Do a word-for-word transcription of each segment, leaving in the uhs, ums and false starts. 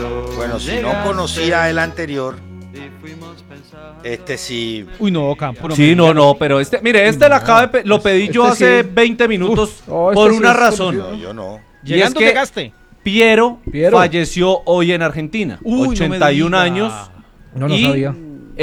Bueno, si no conocía el anterior, este sí. Uy, no, Campo. No sí, no, no, pero este, mire, este no, lo, acabo de pe lo pedí este yo hace sí. veinte minutos oh, por este una sí razón. No, yo no. Y Llegando es que llegaste. Piero, Piero falleció hoy en Argentina, Uy, ochenta y un no años. No, no y, sabía.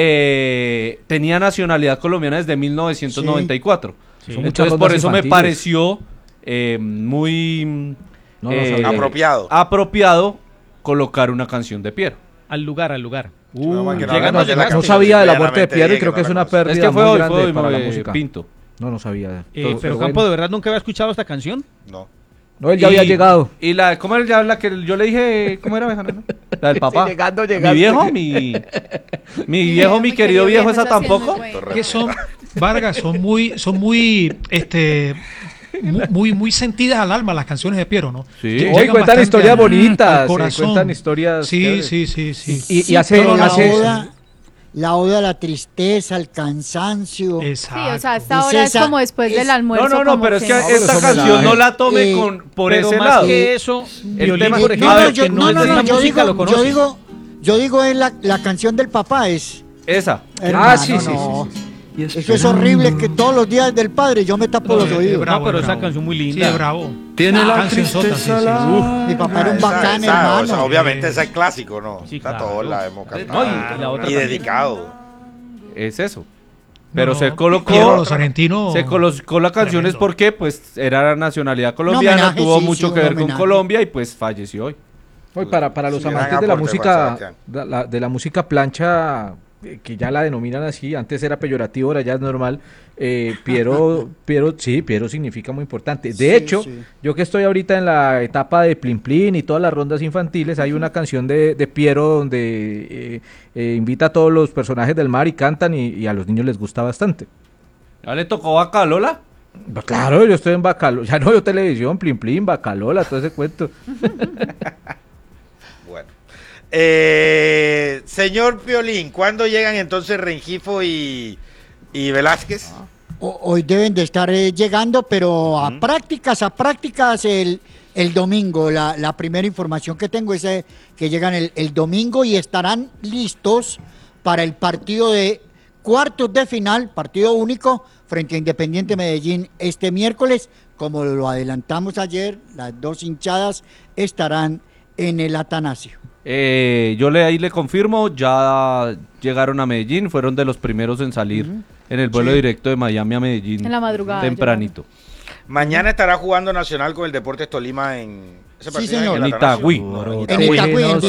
Eh, tenía nacionalidad colombiana desde mil novecientos noventa y cuatro. Sí. Sí. Entonces por eso infantiles. me pareció eh, muy no, no eh, apropiado. apropiado colocar una canción de Piero. Al lugar, al lugar. Uh, no, no, llegando, no, no sabía de la muerte de Piero y creo que es una pérdida es que fue muy hoy, grande fue hoy, para la música. Pinto. No, no sabía. Eh, pero, pero Campo, bueno. ¿de verdad nunca había escuchado esta canción? No. No, él ya y, había llegado. Y la, ¿cómo era la que yo le dije? ¿Cómo era? La del papá. Sí, llegando, llegando. Mi viejo, mi, mi viejo, mi querido viejo, viejo esa tampoco. Que son, Vargas, son muy, son muy, este, muy, muy sentidas al alma las canciones de Piero, ¿no? Sí. Hoy cuentan historias bonitas, sí, cuentan historias. Sí, sí, sí, sí. Y, y, y hace, la hace oda, la oda a la tristeza, al cansancio. Exacto. Sí, o sea, esta hora es como después es, del almuerzo. No, no, no, pero es que no, esta canción no la tome eh, con por ese más lado. Que eso, el tema, por ejemplo, no, no, yo, que no, no, es no, no, yo música, digo, yo digo, yo digo es la, la canción del papá es. Esa. Hermano, ah, sí, sí, no. sí, sí. Eso es horrible, que todos los días del padre yo me tapo no, los oídos. Bravo, no, pero esa canción muy linda. Sí, es bravo. Tiene la tristeza. Sí, sí. Uf, mi papá era un bacán, esa, hermano. Esa, obviamente ese es clásico, ¿no? Sí, Está claro. todos la hemos cantado. No, y, la otra y dedicado. Es eso. Pero no, se colocó Piero, los argentinos. Se colocó la canción es porque pues era la nacionalidad colombiana, homenaje, tuvo sí, mucho sí, que ver homenaje. con Colombia y pues falleció hoy. Hoy para para los sí, amantes de la música de la, de la música plancha, que ya la denominan así, antes era peyorativo, ahora ya es normal. Eh, Piero, Piero, sí, Piero significa muy importante. De sí, hecho, sí. yo que estoy ahorita en la etapa de Plin Plin y todas las rondas infantiles, hay una canción de, de Piero donde eh, eh, invita a todos los personajes del mar y cantan y, y a los niños les gusta bastante. ¿Ya le tocó Bacalola? Pues claro, yo estoy en Bacalola, ya no veo televisión, Plin Plin, Bacalola, todo ese cuento. Bueno. Eh, señor Piolín, ¿cuándo llegan entonces Rengifo y, y Velázquez? O, hoy deben de estar eh, llegando, pero a uh-huh. prácticas, a prácticas el, el domingo. La, la primera información que tengo es eh, que llegan el, el domingo y estarán listos para el partido de cuartos de final, partido único, frente a Independiente Medellín este miércoles. Como lo adelantamos ayer, las dos hinchadas estarán en el Atanasio. Eh, yo le ahí le confirmo, ya llegaron a Medellín, fueron de los primeros en salir uh-huh. en el vuelo sí. directo de Miami a Medellín. En la madrugada. Tempranito. Llegaron. Mañana estará jugando Nacional con el Deportes Tolima en... ¿ese sí, señor. En Itagüí. En Itagüí, en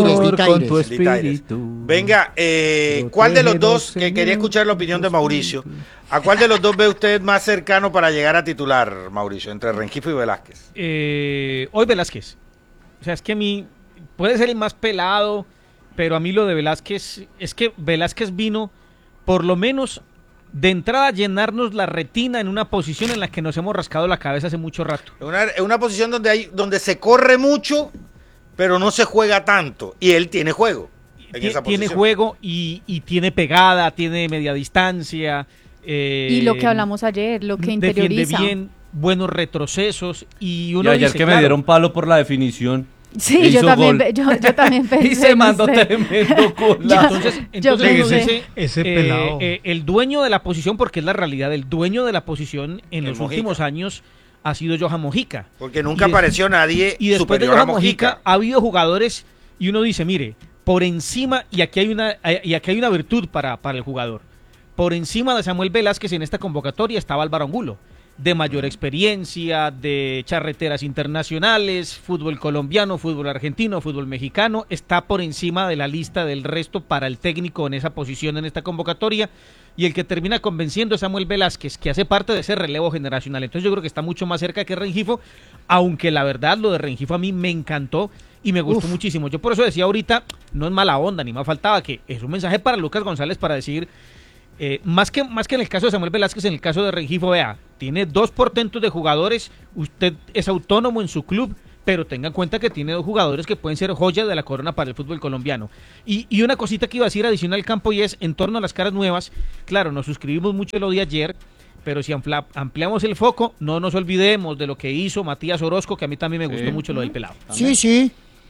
Itaires. Venga, eh, ¿cuál de los dos, que quería escuchar la opinión de Mauricio, a cuál de los dos ve usted más cercano para llegar a titular, Mauricio, entre Rengifo y Velázquez? Eh, hoy Velázquez. O sea, es que a mí... Puede ser el más pelado, pero a mí lo de Velázquez, es que Velázquez vino, por lo menos, de entrada a llenarnos la retina en una posición en la que nos hemos rascado la cabeza hace mucho rato. Una, una posición donde hay, donde se corre mucho, pero no se juega tanto, y él tiene juego en T- esa Tiene posición. juego y, y tiene pegada, tiene media distancia. Eh, y lo que hablamos ayer, lo que interioriza. Defiende bien, buenos retrocesos, y uno y ayer dice, que claro, me dieron palo por la definición. Sí, yo también, yo, yo también pensé. Y se mandó tremendo cola. Entonces, entonces ese, ese pelado. Eh, eh, el dueño de la posición, porque es la realidad, el dueño de la posición en el los Mojica. últimos años ha sido Johan Mojica. Porque nunca y apareció nadie y después de superior Johan a Mojica. Mojica ha habido jugadores y uno dice, mire, por encima, y aquí hay una, y aquí hay una virtud para, para el jugador, por encima de Samuel Velázquez en esta convocatoria estaba Álvaro Angulo, de mayor experiencia, de charreteras internacionales, fútbol colombiano, fútbol argentino, fútbol mexicano, está por encima de la lista del resto para el técnico en esa posición en esta convocatoria, y el que termina convenciendo es Samuel Velázquez, que hace parte de ese relevo generacional. Entonces yo creo que está mucho más cerca que Rengifo, aunque la verdad lo de Rengifo a mí me encantó y me gustó Uf. muchísimo. Yo por eso decía ahorita, no es mala onda, ni más faltaba, que es un mensaje para Lucas González para decir... Eh, más que más que en el caso de Samuel Velázquez, en el caso de Rengifo, vea, tiene dos portentos de jugadores, usted es autónomo en su club, pero tenga en cuenta que tiene dos jugadores que pueden ser joyas de la corona para el fútbol colombiano. Y, y una cosita que iba a decir adicional al campo, y es en torno a las caras nuevas. Claro, nos suscribimos mucho lo de ayer, pero si ampla, ampliamos el foco, no nos olvidemos de lo que hizo Matías Orozco, que a mí también me gustó sí. mucho lo del pelado. Sí, sí.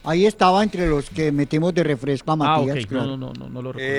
Ahí estaba entre los que metimos de refresco a Matías. Ah, ok. Claro. No, no, no, no lo recuerdo.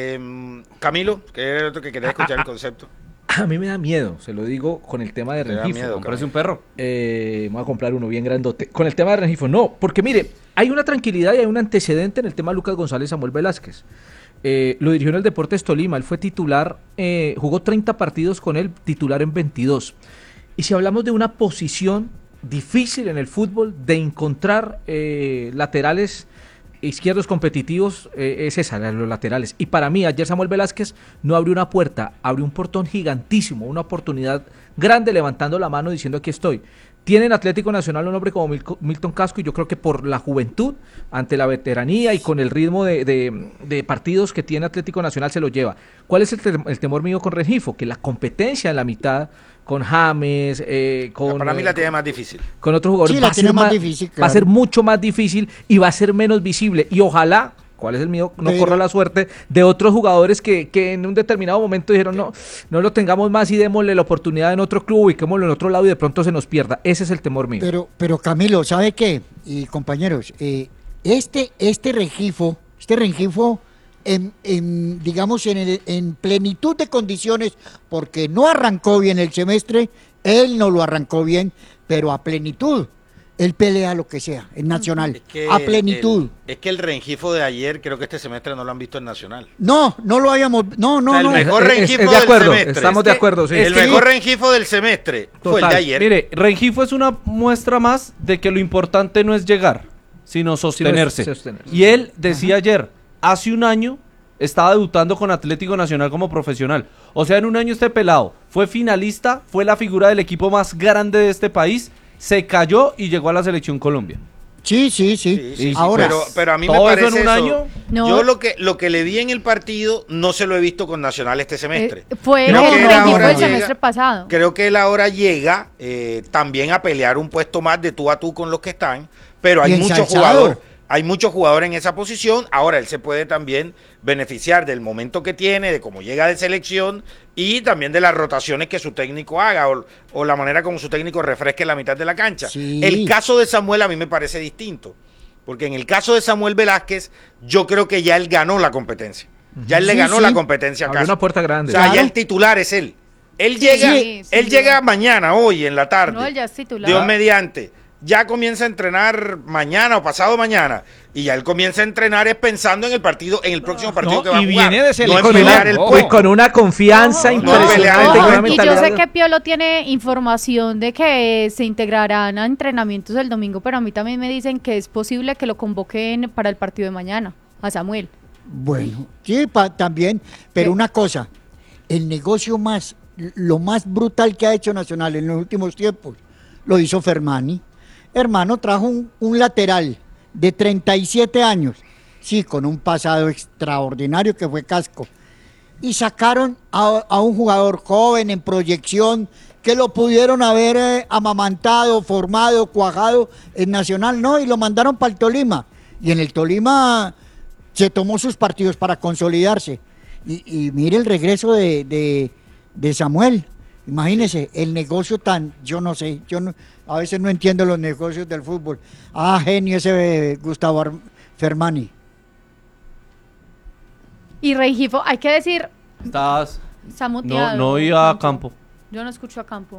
Eh, Camilo, que era el otro que quería escuchar el concepto. A mí me da miedo, se lo digo con el tema de Te da Rengifo. miedo, Comprarse un perro. Eh, me voy a comprar uno bien grandote. Con el tema de Rengifo, no, porque mire, hay una tranquilidad y hay un antecedente en el tema de Lucas González Samuel Velázquez. Eh, lo dirigió en el Deportes Tolima, él fue titular, eh, jugó treinta partidos con él, titular en veintidós. Y si hablamos de una posición difícil en el fútbol, de encontrar eh, laterales izquierdos competitivos, eh, es esa, los laterales. Y para mí, ayer Samuel Velázquez no abrió una puerta, abrió un portón gigantísimo, una oportunidad grande levantando la mano diciendo aquí estoy. Tiene en Atlético Nacional un hombre como Mil- Milton Casco y yo creo que por la juventud, ante la veteranía y con el ritmo de, de, de partidos que tiene Atlético Nacional se lo lleva. ¿Cuál es el, te- el temor mío con Rengifo? Que la competencia en la mitad, con James, eh, con... Para mí la eh, tiene más difícil. con otros jugadores Sí, va, la a tiene ser más más, difícil, va a ser claro. mucho más difícil y va a ser menos visible y ojalá, ¿cuál es el mío? No Pero- corra la suerte de otros jugadores que, que en un determinado momento dijeron no, no lo tengamos más y démosle la oportunidad en otro club, ubiquémoslo en otro lado y de pronto se nos pierda. Ese es el temor mío. Pero, pero Camilo, ¿sabe qué? Y compañeros, eh, este, este Rengifo, este Rengifo, en, en, digamos, en, el- en plenitud de condiciones, porque no arrancó bien el semestre, él no lo arrancó bien, pero a plenitud. Él pelea lo que sea, en Nacional, Es que a plenitud. el- es que el Rengifo de ayer, creo que este semestre no lo han visto en Nacional. No, no lo habíamos, no, no, O sea, el no. mejor Es- es- Rengifo es de del acuerdo, semestre. estamos de acuerdo, sí. El Es que- mejor Rengifo del semestre fue el de Total. ayer. Mire, Rengifo es una muestra más de que lo importante no es llegar, sino sostenerse. sostenerse. Y él decía ayer, hace un año estaba debutando con Atlético Nacional como profesional. O sea, en un año este pelado fue finalista, fue la figura del equipo más grande de este país, se cayó y llegó a la selección Colombia. Sí, sí, sí. Sí, sí, sí, Ahora, pero, pero a mí me ¿todo eso parece en un eso- año? No. Yo lo que lo que le vi en el partido no se lo he visto con Nacional este semestre. Eh, fue Creo el que él Rengifo ahora del llega- semestre pasado. Creo que él ahora llega eh, también a pelear un puesto más de tú a tú con los que están, pero hay Y muchos ensalzado. jugadores, hay muchos jugadores en esa posición. Ahora él se puede también beneficiar del momento que tiene, de cómo llega de selección y también de las rotaciones que su técnico haga o, o la manera como su técnico refresque la mitad de la cancha. Sí. El caso de Samuel a mí me parece distinto, porque en el caso de Samuel Velázquez yo creo que ya él ganó la competencia. Ya él le Sí, ganó sí. la competencia a Abrió Castro. una puerta grande. O sea, Claro. ya el titular es él. Él llega, sí, sí, él sí. llega mañana, hoy, en la tarde. No, él ya es titular. Dios mediante. Ya comienza a entrenar mañana o pasado mañana. Y ya él comienza a entrenar es pensando en el partido, en el próximo partido No, que va a y jugar. viene de no selección. en pelear el Ojo. puesto. Uy, con una confianza Ojo, impresionante. pelear, y ojo, una y yo mentalidad sé de- que Piolo tiene información de que se integrarán a entrenamientos el domingo, pero a mí también me dicen que es posible que lo convoquen para el partido de mañana, a Samuel. bueno, sí, pa- también, pero ¿Qué? una cosa, el negocio más, lo más brutal que ha hecho Nacional en los últimos tiempos, lo hizo Fermani. Hermano, trajo un, un lateral de treinta y siete años, sí, con un pasado extraordinario que fue Casco, y sacaron a, a un jugador joven en proyección que lo pudieron haber eh, amamantado, formado, cuajado en Nacional, no, y lo mandaron para el Tolima, y en el Tolima se tomó sus partidos para consolidarse. Y, y mire el regreso de, de, de Samuel. Imagínese, el negocio tan, yo no sé, yo no, a veces no entiendo los negocios del fútbol. Ah, genio ese eh, Gustavo Ar- Fermani. Y Rengifo, hay que decir, Estás, está no, muteado. no iba a campo. Yo no escucho a campo.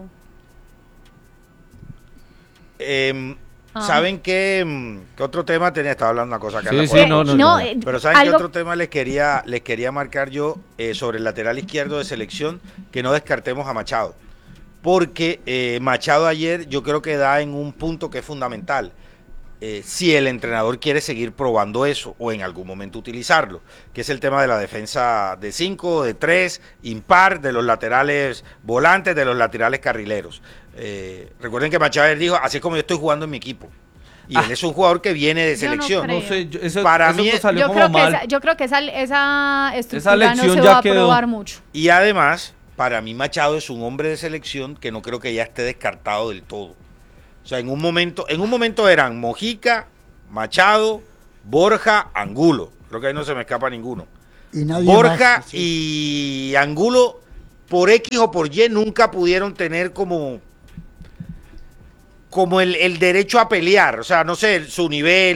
Eh, Ah. ¿Saben qué, mm, qué otro tema tenía? Estaba hablando una cosa acá. en Sí, la sí, puerta. no, no, no, no. eh, Pero ¿saben algo- qué otro tema les quería, les quería marcar yo eh, sobre el lateral izquierdo de selección? Que no descartemos a Machado. Porque eh, Machado ayer yo creo que da en un punto que es fundamental. Eh, si el entrenador quiere seguir probando eso o en algún momento utilizarlo, que es el tema de la defensa de cinco, de tres, impar, de los laterales volantes, de los laterales carrileros. Eh, recuerden que Machado ayer dijo, así es como yo estoy jugando en mi equipo. Y él es un jugador que viene de Yo no selección. creo. No sé, yo- eso, Para eso mí- pues salió Yo como creo, que mal. esa, yo creo que esa, esa estructura lección no se ya va a quedó. probar mucho. Y además, para mí Machado es un hombre de selección que no creo que ya esté descartado del todo. O sea, en un momento, en un momento eran Mojica, Machado, Borja, Angulo. Creo que ahí no se me escapa ninguno. Y nadie Borja más, sí. y Angulo, por X o por Y, nunca pudieron tener como, como el, el derecho a pelear. O sea, no sé, su nivel.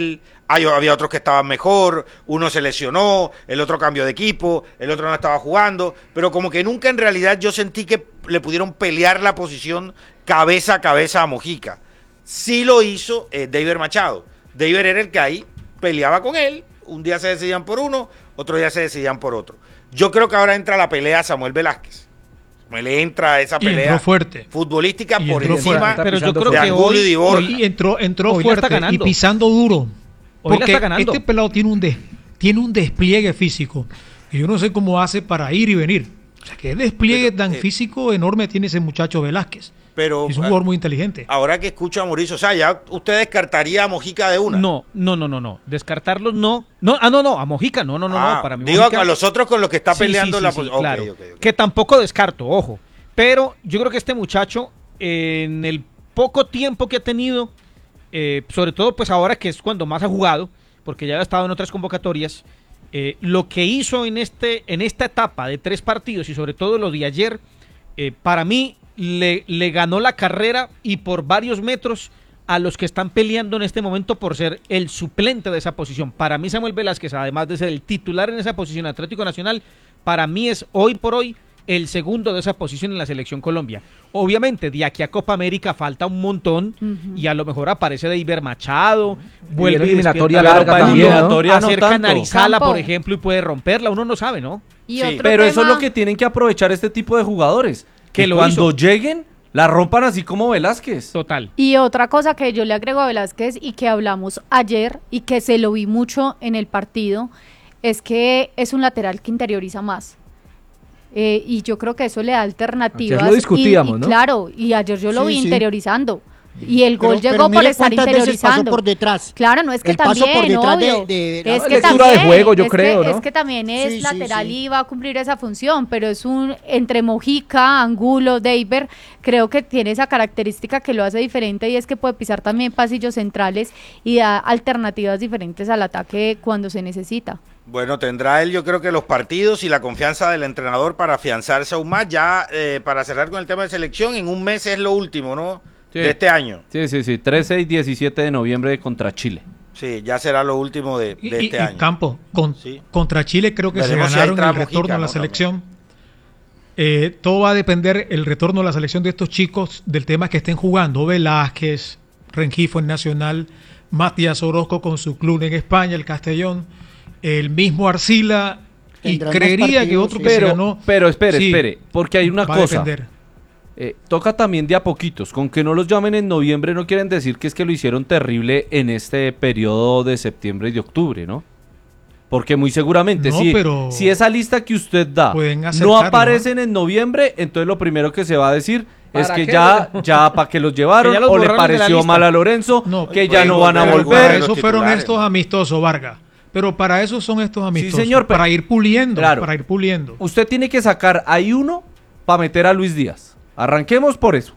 Hay, había otros que estaban mejor, uno se lesionó, el otro cambió de equipo, el otro no estaba jugando, pero como que nunca en realidad yo sentí que le pudieron pelear la posición cabeza a cabeza a Mojica. Sí lo hizo eh, David Machado. David era el que ahí peleaba con él, un día se decidían por uno, otro día se decidían por otro. Yo creo que ahora entra la pelea a Samuel Velázquez. Me le entra esa pelea y entró fuerte. futbolística Y por entró encima fuerte. Pero yo creo de que Angulo hoy, y Dibor. Y entró, entró Hoy la está fuerte y ganando. pisando duro. Hoy la Porque está ganando. este pelado tiene un, des- tiene un despliegue físico. Y yo no sé cómo hace para ir y venir. O sea, que el despliegue Pero, tan eh, físico enorme tiene ese muchacho Velázquez. Pero Es un jugador muy inteligente. ahora que escucho a Mauricio, o sea, ya usted descartaría a Mojica de una. No, no, no, no, no. Descartarlos no. No, ah, no, no, a Mojica, no, no, no, Ah, no. Para mí digo Mojica- a los otros con los que está Sí, peleando sí, la sí, sí, posición. claro. Que tampoco descarto, ojo. Pero yo creo que este muchacho, eh, en el poco tiempo que ha tenido, eh, sobre todo pues ahora que es cuando más ha jugado, porque ya ha estado en otras convocatorias, eh, lo que hizo en este, en esta etapa de tres partidos y sobre todo lo de ayer, eh, para mí le, le ganó la carrera y por varios metros a los que están peleando en este momento por ser el suplente de esa posición. Para mí Samuel Velázquez, además de ser el titular en esa posición Atlético Nacional, para mí es hoy por hoy el segundo de esa posición en la Selección Colombia. Obviamente, de aquí a Copa América falta un montón Ujú. y a lo mejor aparece Deiber Machado, vuelve viene y eliminatoria despierta, larga pero también, ¿no? eliminatoria no acerca a tanto. Narizala, por Campo. ejemplo, y puede romperla, uno no sabe, ¿no? Y Sí. otro Pero eso es tema- lo que tienen que aprovechar este tipo de jugadores. Que Que lo cuando hizo. lleguen, la rompan así como Velázquez. Total. Y otra cosa que yo le agrego a Velázquez y que hablamos ayer y que se lo vi mucho en el partido, es que es un lateral que interioriza más. Eh, y yo creo que eso le da alternativas. Ayer lo discutíamos, y, y ¿no? Claro, y ayer yo lo Sí, vi sí. interiorizando. Y el Pero- gol pero llegó por mire estar cuántas veces pasó interiorizando. por detrás. Claro, no es que El paso también, por detrás de- obvio. de la- es que lectura también, de juego, yo es creo, que, ¿no? Es que también es Sí, sí, lateral sí. y va a cumplir esa función, pero es un entre Mojica, Angulo, Deiber, creo que tiene esa característica que lo hace diferente y es que puede pisar también pasillos centrales y da alternativas diferentes al ataque cuando se necesita. Bueno, tendrá él yo creo que los partidos y la confianza del entrenador para afianzarse aún más. Ya eh, para cerrar con el tema de selección, en un mes es lo último, ¿no? Sí. De este año. Sí, sí, sí. trece y diecisiete de noviembre contra Chile. Sí, ya será lo último de, Y, de y- este y año. Campo, con- Sí. contra Chile creo que Veremos se si ahí ganaron el entra retorno Mojica, a la ¿no? selección. Eh, todo va a depender el retorno a la selección de estos chicos del tema que estén jugando. Velázquez, Rengifo en Nacional, Matías Orozco con su club en España, el Castellón, el mismo Arcila y Tendrán más creería que partidos, otro sí. que se Pero, ganó. pero espere, sí, espere, porque hay una va a cosa. depender. Eh, toca también de a poquitos. Con que no los llamen en noviembre no quieren decir que es que lo hicieron terrible en este periodo de septiembre y de octubre, ¿no? Porque muy seguramente, No, si, pero si esa lista que usted da pueden no acercarlo, aparecen en noviembre, entonces lo primero que se va a decir es ¿Para que qué? ya, ya para que los llevaron, Que ya los o le borraron de la pareció lista. mal a Lorenzo, No, que ya pueden no van a volver Pero algunos para de volver. los eso fueron titulares. estos amistosos, Vargas. Pero para eso son estos amistosos. señor, pero- para ir puliendo, Claro. para ir puliendo. Usted tiene que sacar ahí uno para meter a Luis Díaz. Arranquemos por eso.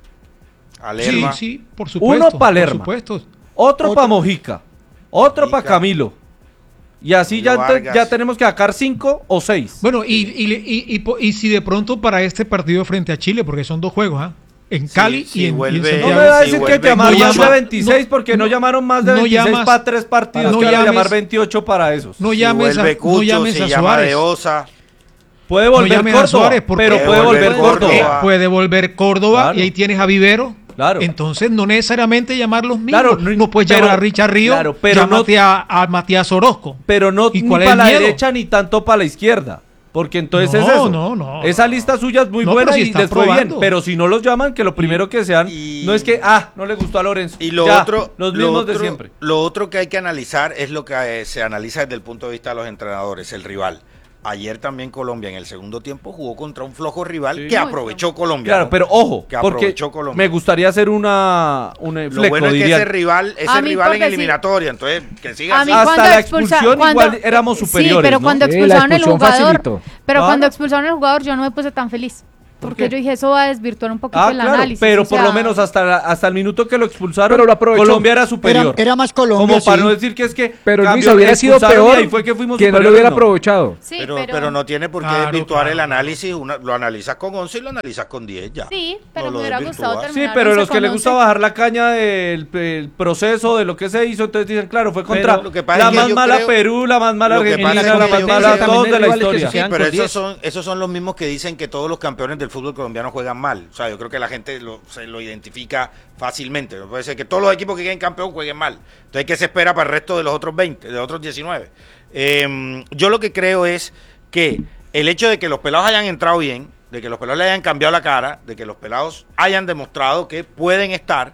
Sí, Alerma. sí, por supuesto. Uno pa' Lerma. Por supuesto. Otro Otro- para Mojica, otro para Mojica. Camilo. Y así ya, Camilo te- Vargas. ya tenemos que sacar cinco o seis. Bueno, y, y, y, y po- y si de pronto para este partido frente a Chile, porque son dos juegos, ¿ah? En Cali sí, y, en, y en vuelve- no Santiago. me va a si decir que vuelve- llamar no más llama- de veintiséis no- porque no, no- llamaron más de no veintiséis llamas- para tres partidos. no que van a llames- llamar veintiocho para esos. No Si llames a, vuelve no Cucho, llames si a llama Suárez. de Osa. Puede No volver llames a Córdoba, Suárez porque pero puede volver Córdoba. Córdoba. Eh, puede volver Córdoba Claro. y ahí tienes a Vivero. Claro. Entonces no necesariamente llamar los mismos. Claro, no, no- puedes pero- llamar a Richard Río, claro, pero no- llámate a, a Matías Orozco. Pero no ¿Y ni cuál es para el la miedo? derecha ni tanto para la izquierda. Porque entonces No, es eso. no, no, Esa no. lista suya es muy No, buena pero si y está les fue bien. probando. Pero si no los llaman, que lo primero que sean. y- No es que, ah, no le gustó a Lorenzo. Y lo Ya, otro, los lo mismos de otro- siempre. Lo otro que hay que analizar es lo que eh, se analiza desde el punto de vista de los entrenadores, el rival. Ayer también Colombia en el segundo tiempo jugó contra un flojo rival Sí. que aprovechó Colombia. Claro, ¿no? pero ojo, que porque aprovechó Colombia. me gustaría hacer una, un Lo fleco, bueno es que dirían. ese rival, ese A mí rival en porque sí. eliminatoria, entonces que siga A así. mí Hasta cuando la expulsa- expulsión cuando- igual éramos Sí, superiores, pero ¿no? cuando Sí, la expulsaron el expulsión jugador, facilitó. pero Claro. cuando expulsaron al jugador yo no me puse tan feliz. porque yo dije, eso va a desvirtuar un poquito Ah, el claro, análisis. pero o por sea, lo menos hasta, la- hasta el minuto que lo expulsaron, Pero lo aprovechó. Colombia era superior. Era, era más Colombia, Como para sí. no decir que es que Pero Luis, cambió, hubiera sido expulsaron y peor ahí fue que fuimos que no lo superiores, hubiera no. aprovechado. sí, pero, pero, pero no tiene por qué Claro, desvirtuar claro, el claro. análisis, una- lo analizas con once y lo analizas con diez ya. Sí, pero No lo me hubiera desvirtúa. gustado Sí, terminar pero once los que con les gusta once. bajar la caña del el proceso, de lo que se hizo, entonces dicen, claro, fue contra Pero lo que pasa la es que más yo mala creo- Perú, la más mala lo que Argentina, pasa es la que más yo mala creo- todos de la también hay rivales que historia. se quedan Pero con esos diez. son, esos son los mismos que dicen que todos los campeones del fútbol colombiano juegan mal. O sea, yo creo que la gente lo, se lo identifica fácilmente. No puede ser que todos los equipos que queden campeón jueguen mal. Entonces, ¿qué se espera para el resto de los otros veinte, de los otros diecinueve? Eh, yo lo que creo es que el hecho de que los pelados hayan entrado bien, de que los pelados le hayan cambiado la cara, de que los pelados hayan demostrado que pueden estar,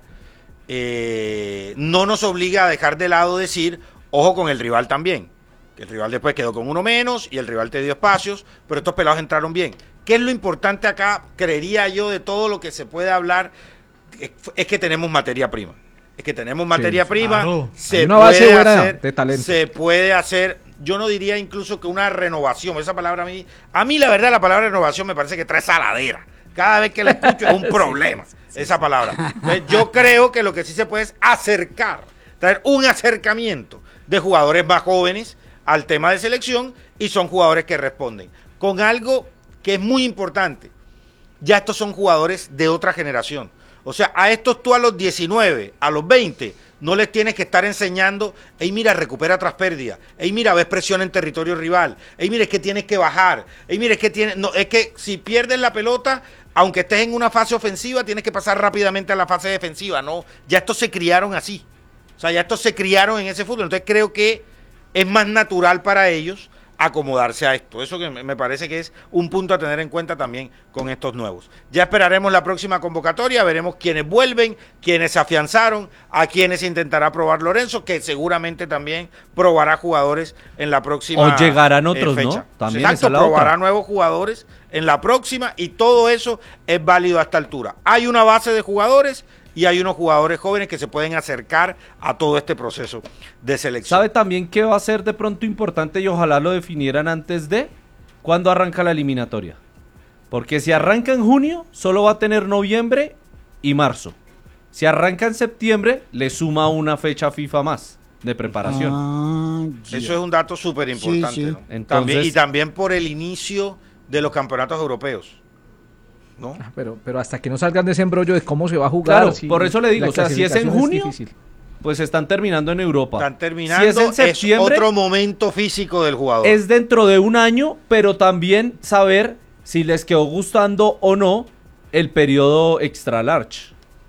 eh, no nos obliga a dejar de lado decir, ojo con el rival también. Que el rival después quedó con uno menos y el rival te dio espacios, pero estos pelados entraron bien. ¿Qué es lo importante acá? Creería yo de todo lo que se puede hablar, es, es que tenemos materia prima. Es que tenemos materia prima, claro. se Hay una base puede buena hacer, de talento. se puede hacer, yo no diría incluso que una renovación, esa palabra a mí, a mí la verdad la palabra renovación me parece que trae saladera. Cada vez que la escucho es un problema, esa palabra. Entonces, yo creo que lo que sí se puede es acercar, traer un acercamiento de jugadores más jóvenes al tema de selección y son jugadores que responden. Con algo que es muy importante, ya estos son jugadores de otra generación. O sea, a estos tú a los diecinueve, a los veinte, no les tienes que estar enseñando, ey, mira, recupera tras pérdida, ey, mira, ves presión en territorio rival, ey, mira, es que tienes que bajar, ey, mira, es que tienes, no, es que si pierdes la pelota, aunque estés en una fase ofensiva, tienes que pasar rápidamente a la fase defensiva, no, ya estos se criaron así, o sea, ya estos se criaron en ese fútbol, entonces creo que es más natural para ellos acomodarse a esto. Eso que me parece que es un punto a tener en cuenta también con estos nuevos. Ya esperaremos la próxima convocatoria, veremos quiénes vuelven, quiénes se afianzaron, a quiénes intentará probar Lorenzo, que seguramente también probará jugadores en la próxima O llegarán eh, otros, ¿no? fecha. También Exacto, esa es la probará otra. nuevos jugadores en la próxima y todo eso es válido a esta altura. Hay una base de jugadores y hay unos jugadores jóvenes que se pueden acercar a todo este proceso de selección. ¿Sabe también qué va a ser de pronto importante y ojalá lo definieran antes de cuándo arranca la eliminatoria? Porque si arranca en junio, solo va a tener noviembre y marzo. Si arranca en septiembre, le suma una fecha FIFA más de preparación. Ah, ya. Eso es un dato súper importante. Sí, sí. ¿no? Entonces- También, y también por el inicio de los campeonatos europeos. ¿No? Ah, Pero, pero hasta que no salgan de ese embrollo de cómo se va a jugar. Claro, si por eso le digo, la o sea, si es en clasificación junio, difícil. Pues están terminando en Europa. Están terminando, Si es en septiembre, es otro momento físico del jugador. es dentro de un año, pero también saber si les quedó gustando o no el periodo extra large.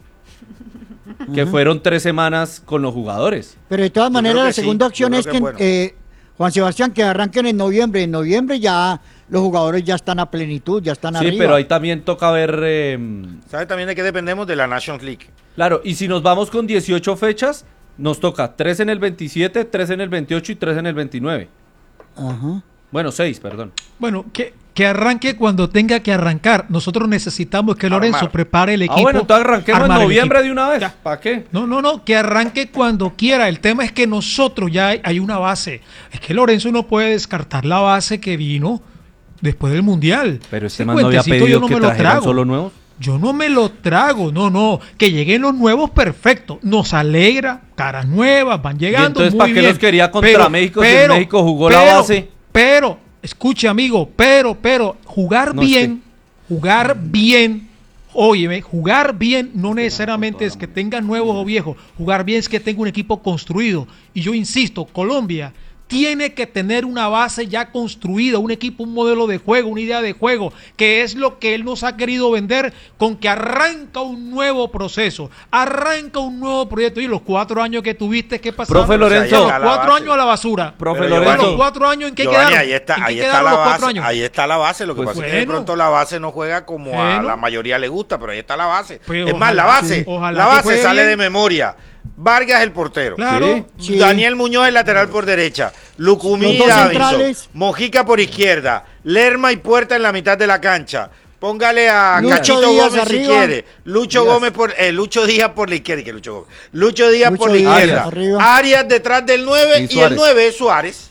Que fueron tres semanas con los jugadores. Pero de todas Yo maneras, creo la que sí, segunda yo opción creo es que que, es bueno. eh, Juan Sebastián, que arranquen en noviembre. En noviembre ya los jugadores ya están a plenitud, ya están Sí, arriba. pero ahí también toca ver... eh, ¿Sabe también de qué dependemos? De la Nations League. claro, y si nos vamos con dieciocho fechas, nos toca tres en el veintisiete, tres en el veintiocho y tres en el veintinueve. Ajá. Bueno, seis, perdón. Bueno, que, que arranque cuando tenga que arrancar. Nosotros necesitamos que Lorenzo Armar. prepare el equipo. Ah, bueno, entonces arranquemos en armar el noviembre equipo. de una vez. Ya. ¿Para qué? No, no, no, que arranque cuando quiera. El tema es que nosotros ya hay, hay una base. Es que Lorenzo no puede descartar la base que vino después del Mundial. Pero este Ese man no había cuentecito pedido yo no que me lo trajeran trago. solo nuevos. Yo no me lo trago, no, no. Que lleguen los nuevos, perfecto. Nos alegra, caras nuevas, van llegando. entonces, muy ¿para qué bien. los quería contra México si en México jugó la pero, base? Pero, escuche, amigo, pero, pero, jugar No, es bien, jugar bien, óyeme, jugar bien no necesariamente es que tenga nuevos o viejos. Jugar bien es que tenga un equipo construido. Y yo insisto, Colombia tiene que tener una base ya construida, un equipo, un modelo de juego, una idea de juego, que es lo que él nos ha querido vender con que arranca un nuevo proceso, arranca un nuevo proyecto. Y los cuatro años que tuviste, ¿qué pasaron? Profe Lorenzo. Los Ahí está la cuatro base. años a la basura. Profe Pero Lorenzo. Bueno, los cuatro años en qué Giovanni, quedaron. ahí está, ¿En qué ahí está quedaron la los cuatro base, años? ahí está la base, lo que Pues pasa es que de bueno. pronto la base no juega como a Bueno. la mayoría le gusta, pero ahí está la base. Pues es más, la ojalá, base, sí. Ojalá la que base juegue sale bien. de memoria. Vargas el portero. Claro. Sí. Daniel Muñoz el lateral por derecha. Lucumí Los dos Davinson. centrales. Mojica por izquierda. Lerma y Puerta en la mitad de la cancha. Póngale a Lucho Cachito Díaz Gómez si arriba. quiere. Lucho Gómez por eh, Lucho Díaz por la izquierda. Que Lucho Gómez. Lucho Díaz Lucho por la Díaz izquierda. arriba. Arias detrás del nueve Y y, Suárez. el nueve es Suárez.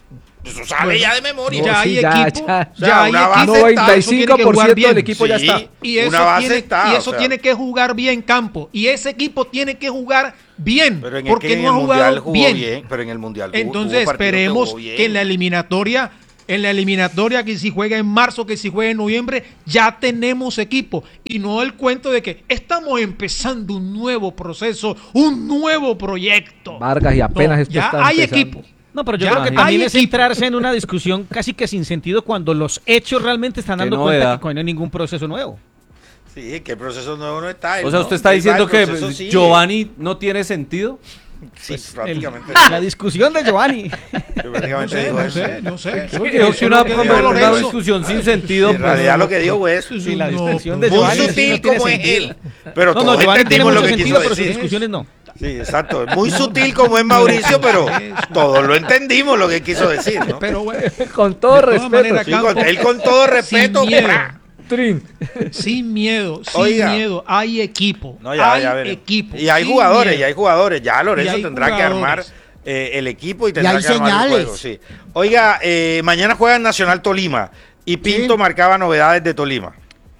Eso sale Bueno, ya de memoria. Ya No, hay sí, ya, equipo, ya. ya, O sea, hay una equipo. base eso está, tiene noventa y cinco que por jugar ciento bien. del equipo ya Sí, está. Y eso, una base tiene, está, y eso o sea. tiene que jugar bien campo. Y ese equipo tiene que jugar bien. Pero en el, porque que en no ha el mundial jugado jugó bien. bien. Pero en el mundial jugó, Entonces tuvo partidos que esperemos jugó bien. que en la eliminatoria, en la eliminatoria que si juega en marzo, que si juega en noviembre, ya tenemos equipo. Y no el cuento de que estamos empezando un nuevo proceso, un nuevo proyecto. Vargas, y apenas No, esto ya está hay empezando. equipo. No, pero yo Ya creo que hay también es equipo. entrarse en una discusión casi que sin sentido cuando los hechos realmente están Qué dando novedad. cuenta que no hay ningún proceso nuevo. Sí, que el proceso nuevo no está. O sea, ¿no? usted está Ahí va, diciendo el que proceso sigue. Giovanni no tiene sentido. Sí, El- prácticamente. la discusión de Giovanni. Yo No prácticamente sé, digo no eso. sé, no sé. Creo que es una, Lo que dijo una Lorenzo. discusión sin sentido. En realidad lo que dijo fue eso. Sí, la No, discusión pues, de Muy Giovanni sí sutil no tiene como es sentido. él. Pero No, no, todos Giovanni tiene entendimos mucho lo que sentido, quiso pero sus decir. discusiones no. Sí, exacto. Muy sutil como es Mauricio, pero todos lo entendimos lo que quiso decir, ¿no? Pero bueno, Con todo De todas respeto. maneras, Sí, con- Campo, él con todo respeto. sin miedo. ¡pra! Trin. sin miedo, sin Oiga. miedo, hay equipo. No, ya, hay ya veremos. equipo. Y hay sin jugadores, miedo. y hay jugadores. Ya Lorenzo Y hay tendrá que armar jugadores. eh, el equipo y tendrá hay que armar señales. el juego. Sí. Oiga, eh, mañana juega Nacional Tolima y Pinto Sí. marcaba novedades de Tolima.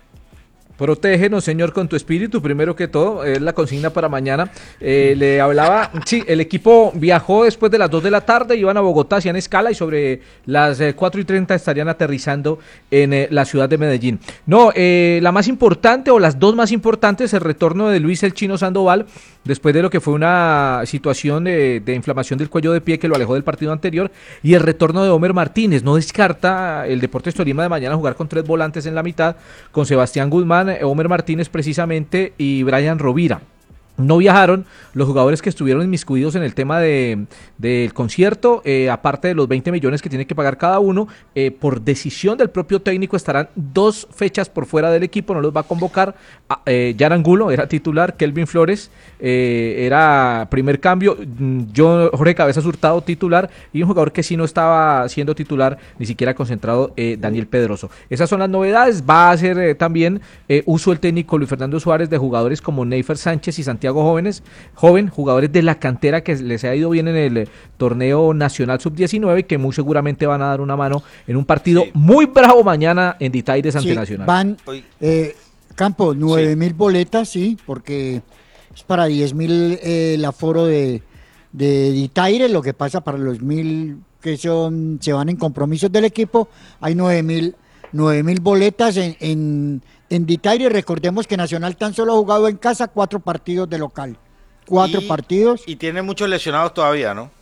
Protégenos, Señor, con tu espíritu, primero que todo, es la consigna para mañana. Eh, le hablaba, sí, el equipo viajó después de las dos de la tarde, iban a Bogotá, hacían escala y sobre las eh, cuatro y treinta estarían aterrizando en eh, la ciudad de Medellín. No, eh, la más importante o las dos más importantes, el retorno de Luis el Chino Sandoval, después de lo que fue una situación de, de inflamación del cuello de pie que lo alejó del partido anterior, y el retorno de Homer Martínez. No descarta el Deportes Tolima de mañana jugar con tres volantes en la mitad, con Sebastián Guzmán, Homer Martínez precisamente y Brian Rovira. No viajaron los jugadores que estuvieron inmiscuidos en el tema de, del concierto, eh, aparte de los veinte millones que tiene que pagar cada uno, eh, por decisión del propio técnico estarán dos fechas por fuera del equipo, no los va a convocar. a, eh, Jan Angulo era titular, Kelvin Flores eh, era primer cambio, yo, Jorge Cabezas Hurtado titular, y un jugador que sí no estaba siendo titular, ni siquiera concentrado, eh, Daniel Pedroso. Esas son las novedades. Va a hacer eh, también eh, uso el técnico Luis Fernando Suárez de jugadores como Neifer Sánchez y Santiago Jóvenes, joven, jugadores de la cantera que les ha ido bien en el eh, torneo nacional sub diecinueve y que muy seguramente van a dar una mano en un partido Sí. muy bravo mañana en Ditaires ante Sí, Nacional. van, Oye. eh, Campo, nueve mil boletas, sí, porque es para diez mil eh, el aforo de, de Ditaire, lo que pasa para los mil que son se van en compromisos del equipo, hay nueve mil nueve mil boletas en, en, en Ditaire. Recordemos que Nacional tan solo ha jugado en casa cuatro partidos de local, cuatro Y- partidos. Y tiene muchos lesionados todavía, ¿no?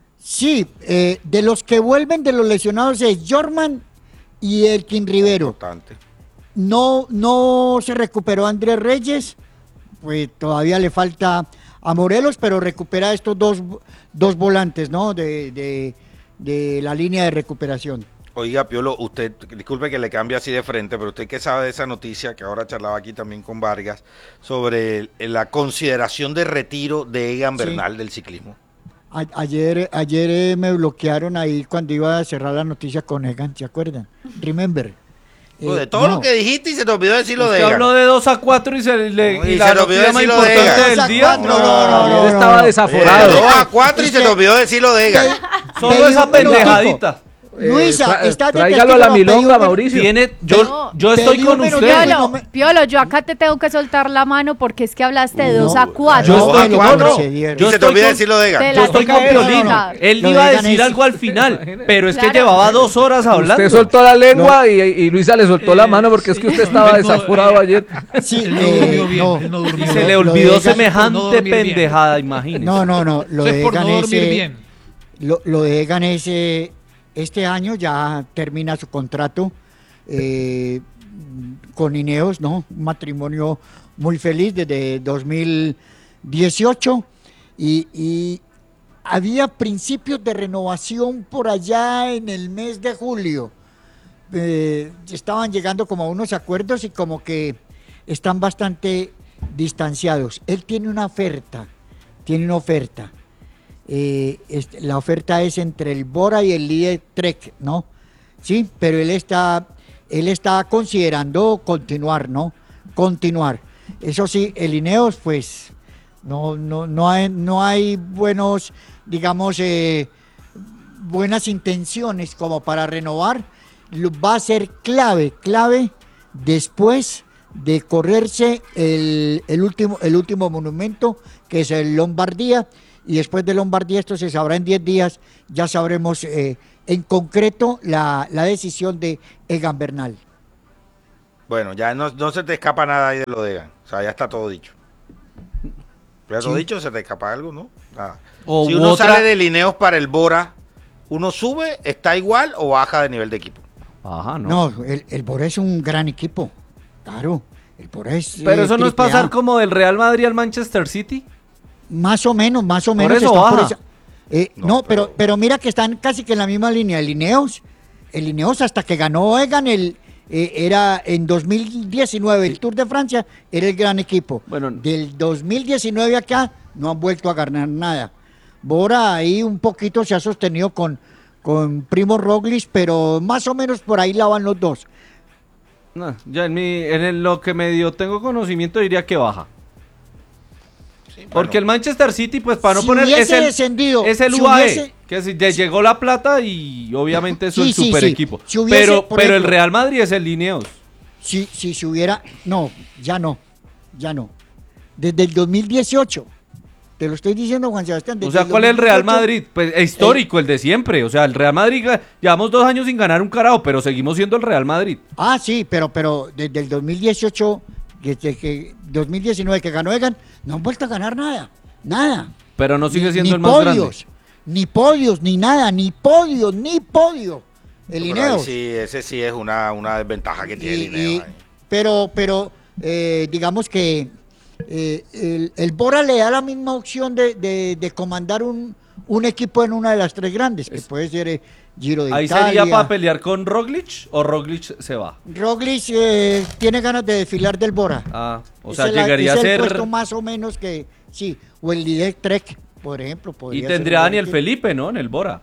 Sí, eh, de los que vuelven de los lesionados es Jorman y Elkin Rivero. Importante. No, no se recuperó Andrés Reyes, pues todavía le falta a Morelos, pero recupera estos dos, dos volantes, ¿no? De, de, de la línea de recuperación. Oiga, Piolo, usted, disculpe que le cambie así de frente, pero usted qué sabe de esa noticia que ahora charlaba aquí también con Vargas sobre el- la consideración de retiro de Egan Sí. Bernal del ciclismo. A- ayer ayer eh, me bloquearon ahí cuando iba a cerrar la noticia con Egan, ¿se acuerdan? Remember. Pues Eh, de todo no. lo que dijiste y se te olvidó decir lo de Usted Egan. habló de dos a cuatro y, se le, No, y y la se le olvidó noticia más decir lo de importante Egan. del dos a día. cuatro, No, no, no, no, Ayer no, estaba no. desaforado. Eh, dos a cuatro y se te olvidó decir lo de Egan. Solo Pedí esa un minutico. pendejadita. Luisa, tra- estás de tráigalo a la testigo, pedí milonga, un- Mauricio. Tiene, yo, No, yo estoy pedí con un usted. minuto. Piolo, no me- Piolo, yo acá te tengo que soltar la mano porque es que hablaste de No, dos a cuatro. Yo Dos estoy a con- cuatro. no, no, Y yo se te estoy olvida con- decir lo de Egan. Te Yo la estoy tengo con que Piolín. soltar. Él Lo iba a de decir Egan es- algo al final, pero es que Claro. llevaba dos horas hablando. Usted soltó la lengua y, y Luisa le soltó la mano porque es que usted estaba Él no- desaforado ayer. Sí, Él no eh, durmió bien, no. él no durmió Y bien. se le Lo de olvidó Egan- semejante por no dormir bien. pendejada, imagínese. No, no, no. Lo Eso de es por no Egan es, dormir eh, bien. Lo, lo de Egan es, eh, este año ya termina su contrato eh, con Ineos, ¿no? Un matrimonio muy feliz desde dos mil dieciocho y, y había principios de renovación por allá en el mes de julio. Eh, estaban llegando como a unos acuerdos y como que están bastante distanciados. Él tiene una oferta, tiene una oferta. Eh, este, la oferta es entre el Bora y el líder Trek, ¿no? Sí, pero él está, él está considerando continuar, ¿no? Continuar. Eso sí, el Ineos, pues, no, no, no hay, no hay buenos, digamos, eh, buenas intenciones como para renovar, lo- va a ser clave, clave después de correrse el, el último, el último monumento, que es el Lombardía, y después de Lombardía, esto se sabrá en diez días, ya sabremos eh, en concreto la, la decisión de Egan Bernal. Bueno, ya no, no se te escapa nada ahí de lo de Egan. O sea, ya está todo dicho. Ya todo Sí. dicho, se te escapa algo, ¿no? Nada. O Si u uno otra- sale de Lineos para el Bora, ¿uno sube, está igual o baja de nivel de equipo? Ajá, no. No, el, el Bora es un gran equipo, claro. El Bora es. Pero eh, eso no es triple A. pasar como del Real Madrid al Manchester City. Más o menos, más o Por menos. eso están baja. Eh, No, no, pero, pero- pero mira que están casi que en la misma línea. El Lineos, el Lineos hasta que ganó Egan, el, eh, era en dos mil diecinueve, el Tour de Francia, era el gran equipo. Bueno. Del dos mil diecinueve acá, no han vuelto a ganar nada. Bora ahí un poquito se ha sostenido con, con Primo Roglic, pero más o menos por ahí la van los dos. No, ya en, mi, en el- lo que medio tengo conocimiento diría que baja. Sí, bueno. Porque el Manchester City, pues para no Si poner, es hubiese el, descendido, es el si U A E, hubiese- que si le llegó la plata y obviamente es Sí, el sí, super sí. equipo. Si hubiese, pero por pero el ejemplo- Real Madrid es el Lineos. Si, si se hubiera. No, ya no. Ya no. Desde el dos mil dieciocho. Te lo estoy diciendo, Juan Sebastián. O desde sea, ¿cuál es el Real dos mil dieciocho. Madrid? Pues es histórico, el de siempre. O sea, el Real Madrid, ga- llevamos dos años sin ganar un carajo, pero seguimos siendo el Real Madrid. Ah, sí, pero, pero desde el dos mil dieciocho, desde que dos mil diecinueve que ganó Egan, no han vuelto a ganar nada. Nada. Pero no sigue Ni- siendo ni el más podios, grande. Ni podios, ni nada, ni podios, ni podio. El Pero ahí Ineos. sí, ese sí es una, una desventaja que tiene Y- Lineos. y- ahí. pero, pero eh, digamos que eh, el, el Bora le da la misma opción de, de- de comandar un, un equipo en una de las tres grandes, que puede ser eh, Giro de Ahí Italia. sería para pelear con Roglic o Roglic se va. Roglic eh, tiene ganas de desfilar del Bora. Ah, o Es sea, el- llegaría a es el ser. puesto más o menos que, sí, o el líder Trek, por ejemplo. Y podría tendría a ser Daniel un- Felipe, ¿no? En el Bora.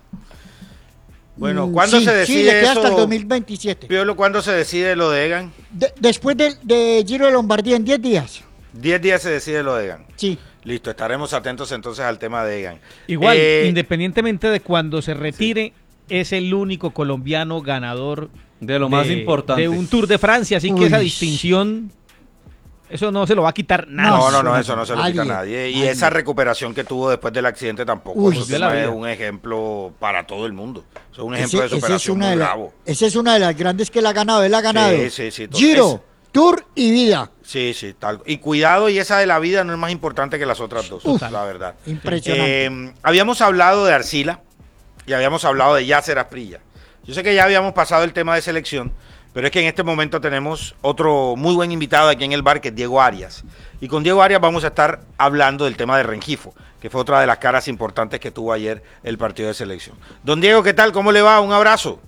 Bueno, Mm, ¿cuándo sí, se Sí, decide le queda eso? hasta el dos mil veintisiete. Piolo, ¿cuándo se decide lo de Egan? De- después del de Giro de Lombardía, en diez días. Diez días se decide lo de Egan. Sí. Listo, estaremos atentos entonces al tema de Egan. Igual, Eh, independientemente de cuando se retire, es el único colombiano ganador De lo más de- importante. de un Tour de Francia, así Uy. que esa distinción, eso no se lo va a quitar nada. No, no, eso no, no, eso no se lo quita nadie, nadie. Y nadie. esa recuperación que tuvo después del accidente tampoco. Uy, eso de la no es vida. un ejemplo para todo el mundo. Eso es un Ese- ejemplo de ese es superación una muy de la- bravo. Esa es una de las grandes que él ha ganado. Él ha ganado Sí, sí, sí, to- Giro, es- Tour y Vida. Sí, sí, tal. Y cuidado, y esa de la vida no es más importante que las otras dos, Uf. la verdad. Impresionante. Eh, habíamos hablado de Arcila y habíamos hablado de Yasser Asprilla. Yo sé que ya habíamos pasado el tema de selección, pero es que en este momento tenemos otro muy buen invitado aquí en el bar, que es Diego Arias. Y con Diego Arias vamos a estar hablando del tema de Rengifo, que fue otra de las caras importantes que tuvo ayer el partido de selección. Don Diego, ¿qué tal? ¿Cómo le va? Un abrazo.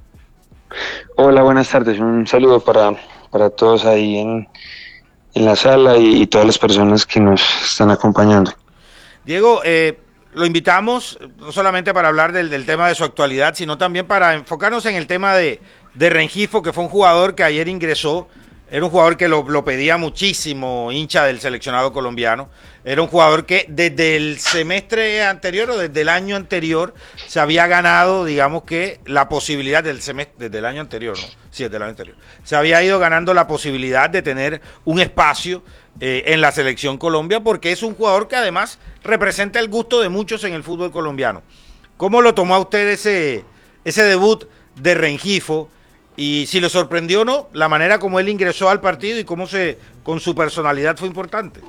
Hola, buenas tardes. Un saludo para, para todos ahí en, en la sala y, y todas las personas que nos están acompañando. Diego, eh, lo invitamos no solamente para hablar del, del tema de su actualidad, sino también para enfocarnos en el tema de, de Rengifo, que fue un jugador que ayer ingresó. Era un jugador que lo, lo pedía muchísimo, hincha del seleccionado colombiano. Era un jugador que desde el semestre anterior o desde el año anterior se había ganado, digamos que, la posibilidad del semestre, desde el año anterior, ¿no? Sí, desde el año anterior. Se había ido ganando la posibilidad de tener un espacio eh, en la selección Colombia, porque es un jugador que además representa el gusto de muchos en el fútbol colombiano. ¿Cómo lo tomó a usted ese, ese debut de Rengifo? Y si le sorprendió o no, la manera como él ingresó al partido y cómo se, con su personalidad fue importante.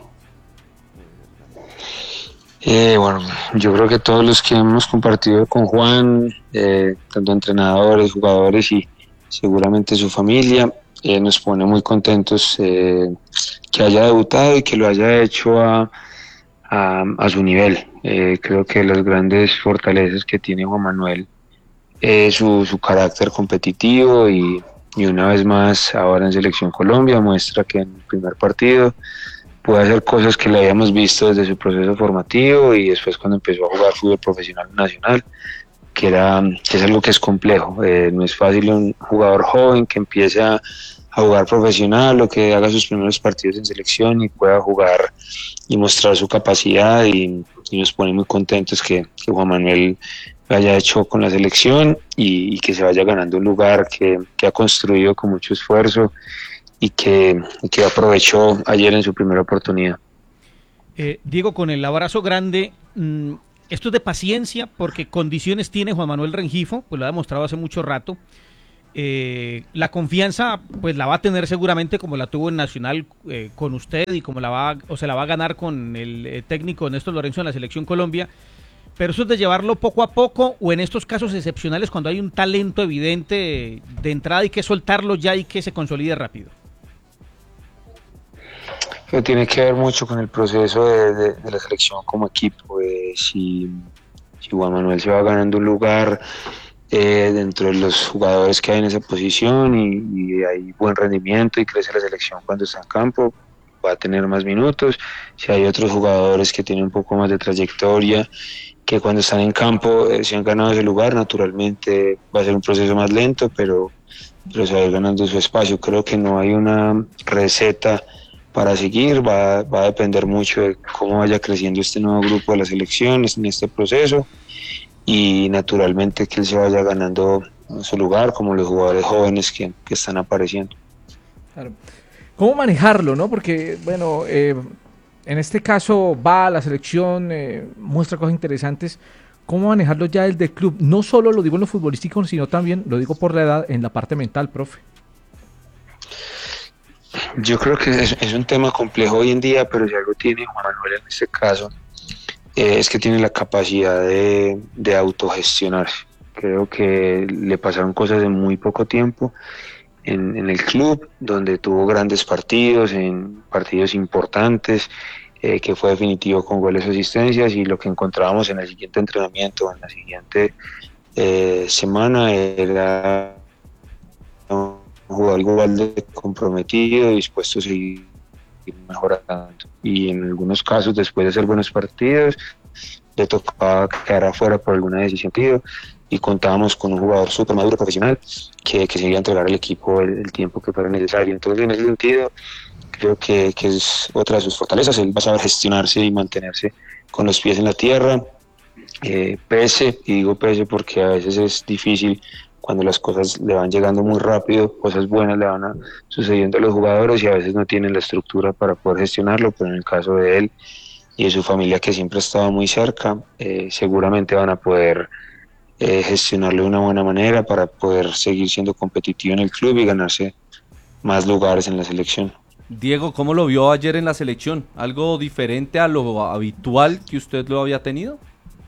Eh, bueno, yo creo que todos los que hemos compartido con Juan, eh, tanto entrenadores, jugadores y seguramente su familia, eh, nos pone muy contentos eh, que haya debutado y que lo haya hecho a, a, a su nivel. Eh, creo que las grandes fortalezas que tiene Juan Manuel es su, su carácter competitivo y, y una vez más ahora en Selección Colombia muestra que en el primer partido puede hacer cosas que le habíamos visto desde su proceso formativo y después cuando empezó a jugar fútbol profesional nacional, que, era, que es algo que es complejo. Eh, no es fácil un jugador joven que empiece a, a jugar profesional o que haga sus primeros partidos en selección y pueda jugar y mostrar su capacidad y, y nos pone muy contentos que, que Juan Manuel lo haya hecho con la selección y, y que se vaya ganando un lugar que, que ha construido con mucho esfuerzo y que, y que aprovechó ayer en su primera oportunidad. Eh, Diego, con el abrazo grande, mmm, esto es de paciencia porque condiciones tiene Juan Manuel Rengifo, pues lo ha demostrado hace mucho rato. Eh, la confianza pues la va a tener seguramente como la tuvo en Nacional eh, con usted y como la va o se la va a ganar con el eh, técnico Néstor Lorenzo en la Selección Colombia, pero eso es de llevarlo poco a poco o en estos casos excepcionales cuando hay un talento evidente de entrada hay que soltarlo ya y que se consolide rápido. Pero tiene que ver mucho con el proceso de, de, de la selección como equipo. Eh, si, si Juan Manuel se va ganando un lugar eh, dentro de los jugadores que hay en esa posición y, y hay buen rendimiento y crece la selección cuando está en campo, va a tener más minutos. Si hay otros jugadores que tienen un poco más de trayectoria, que cuando están en campo eh, se han ganado ese lugar, naturalmente va a ser un proceso más lento, pero, pero se va a ir ganando su espacio. Creo que no hay una receta para seguir, va, va a depender mucho de cómo vaya creciendo este nuevo grupo de las selecciones en este proceso y naturalmente que él se vaya ganando su lugar como los jugadores jóvenes que, que están apareciendo. Claro. ¿Cómo manejarlo, no? Porque, bueno, eh, en este caso va a la selección, eh, muestra cosas interesantes. ¿Cómo manejarlo ya desde el club? No solo lo digo en lo futbolístico, sino también, lo digo por la edad, en la parte mental, profe. Yo creo que es, es un tema complejo hoy en día, pero si algo tiene Juan Manuel en este caso, eh, es que tiene la capacidad de, de autogestionarse. Creo que le pasaron cosas en muy poco tiempo en, en el club, donde tuvo grandes partidos, en partidos importantes, eh, que fue definitivo con goles o asistencias, y lo que encontrábamos en el siguiente entrenamiento, en la siguiente eh, semana, era un jugador igual de comprometido, dispuesto a seguir mejorando. Y en algunos casos, después de hacer buenos partidos, le tocaba quedar afuera por alguna decisión, y contábamos con un jugador súper maduro, profesional, que, que se iba a entregar al equipo el, el tiempo que fuera necesario. Entonces, en ese sentido, creo que, que es otra de sus fortalezas. Él va a saber gestionarse y mantenerse con los pies en la tierra, eh, pese, y digo pese porque a veces es difícil cuando las cosas le van llegando muy rápido, cosas buenas le van a, sucediendo a los jugadores y a veces no tienen la estructura para poder gestionarlo, pero en el caso de él y de su familia, que siempre estaba muy cerca, eh, seguramente van a poder eh, gestionarlo de una buena manera para poder seguir siendo competitivo en el club y ganarse más lugares en la selección. Diego, ¿cómo lo vio ayer en la selección? ¿Algo diferente a lo habitual que usted lo había tenido?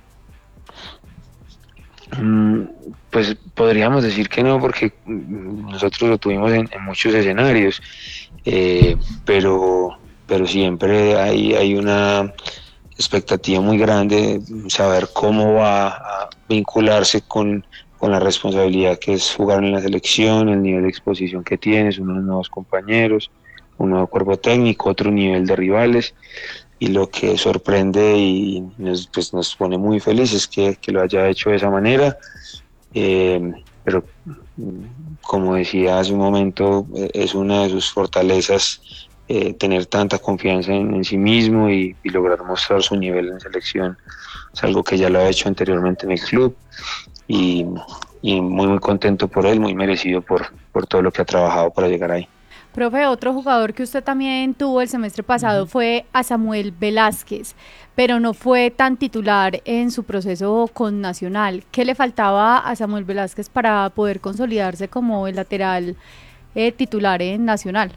Mm, pues podríamos decir que no, porque nosotros lo tuvimos en, en muchos escenarios, eh, pero, pero siempre hay, hay una expectativa muy grande, saber cómo va a vincularse con, con la responsabilidad que es jugar en la selección, el nivel de exposición que tienes, unos nuevos compañeros, un nuevo cuerpo técnico, otro nivel de rivales, y lo que sorprende y nos, pues nos pone muy felices que, que lo haya hecho de esa manera, eh, pero como decía hace un momento, es una de sus fortalezas, eh, tener tanta confianza en, en sí mismo y, y lograr mostrar su nivel en selección. Es algo que ya lo ha hecho anteriormente en el club y, y muy muy contento por él, muy merecido por, por todo lo que ha trabajado para llegar ahí. Profe, otro jugador que usted también tuvo el semestre pasado fue a Samuel Velázquez, pero no fue tan titular en su proceso con Nacional. ¿Qué le faltaba a Samuel Velázquez para poder consolidarse como el lateral eh, titular en Nacional?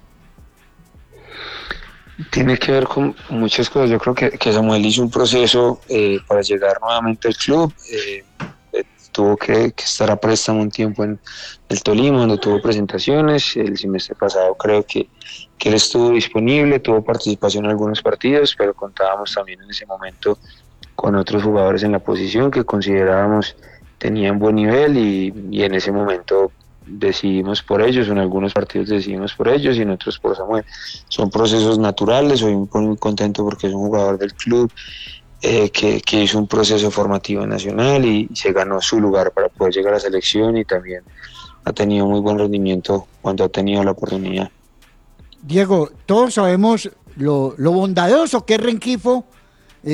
Tiene que ver con muchas cosas. Yo creo que, que Samuel hizo un proceso eh, para llegar nuevamente al club. Eh, eh, tuvo que, que estar a préstamo un tiempo en el Tolima, donde tuvo presentaciones. El semestre pasado creo que, que él estuvo disponible, tuvo participación en algunos partidos, pero contábamos también en ese momento con otros jugadores en la posición que considerábamos tenían buen nivel y, y en ese momento decidimos por ellos, en algunos partidos decidimos por ellos y en otros por Samuel. Son procesos naturales, soy muy, muy contento porque es un jugador del club eh, que, que hizo un proceso formativo nacional y, y se ganó su lugar para poder llegar a la selección y también ha tenido muy buen rendimiento cuando ha tenido la oportunidad. Diego, todos sabemos lo, lo bondadoso que es Rengifo, eh,